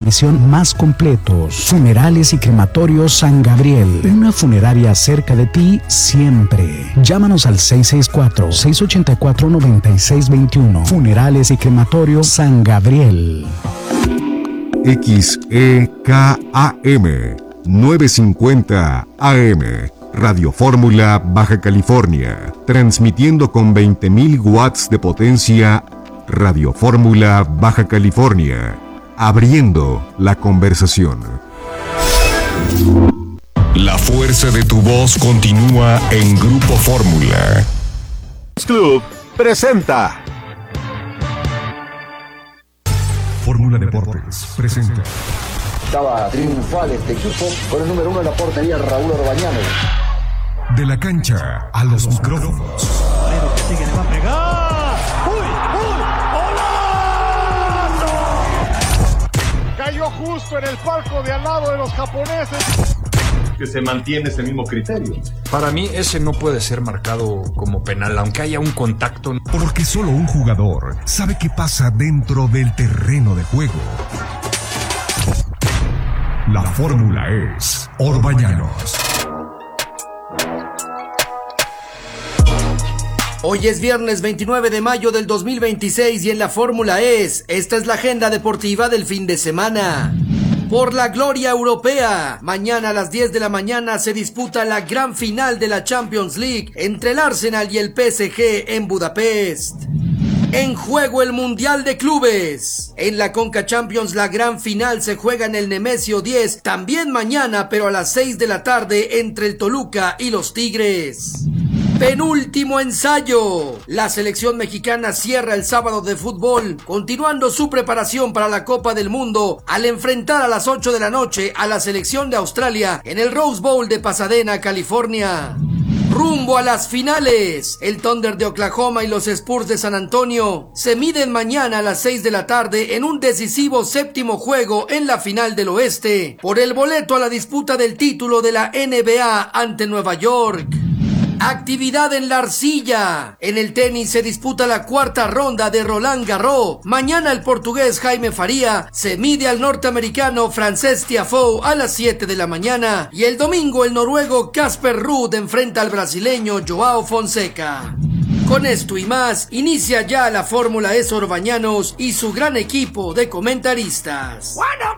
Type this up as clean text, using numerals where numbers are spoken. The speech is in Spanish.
exhibición más completos. Funerales y crematorios San Gabriel. Una funeraria cerca de ti siempre. Llámanos al 664-684-9621. Funerales y crematorios San Gabriel. XEKAM 950 AM, Radio Fórmula, Baja California, transmitiendo con 20.000 watts de potencia. Radio Fórmula, Baja California, abriendo la conversación. La fuerza de tu voz continúa en Grupo Fórmula. Club presenta. Fórmula Deportes presenta. Estaba triunfal este equipo con el número 1 en la portería, Raúl Orbañanos. De la cancha a los micrófonos. Que sigue, le va a pegar. ¡Uy! ¡Golazo! Cayó justo en el palco de al lado de los japoneses. Que se mantiene ese mismo criterio. Para mí ese no puede ser marcado como penal, aunque haya un contacto. Porque solo un jugador sabe qué pasa dentro del terreno de juego. La fórmula es Orbañanos. Hoy es viernes 29 de mayo del 2026 y en la fórmula esta es la agenda deportiva del fin de semana. Por la gloria europea, mañana a las 10 de la mañana se disputa la gran final de la Champions League entre el Arsenal y el PSG en Budapest. En juego el Mundial de Clubes. En la Conca Champions la gran final se juega en el Nemesio 10, también mañana, pero a las 6 de la tarde entre el Toluca y los Tigres. Penúltimo ensayo. La selección mexicana cierra el sábado de fútbol, continuando su preparación para la Copa del Mundo al enfrentar a las 8 de la noche a la selección de Australia en el Rose Bowl de Pasadena, California. Rumbo a las finales, el Thunder de Oklahoma y los Spurs de San Antonio se miden mañana a las 6 de la tarde en un decisivo séptimo juego en la final del oeste por el boleto a la disputa del título de la NBA ante Nueva York. Actividad en la arcilla. En el tenis se disputa la cuarta ronda de Roland Garros. Mañana el portugués Jaime Faría se mide al norteamericano Frances Tiafoe a las 7 de la mañana. Y el domingo el noruego Casper Ruud enfrenta al brasileño Joao Fonseca. Con esto y más, inicia ya la Fórmula Orbañanos y su gran equipo de comentaristas.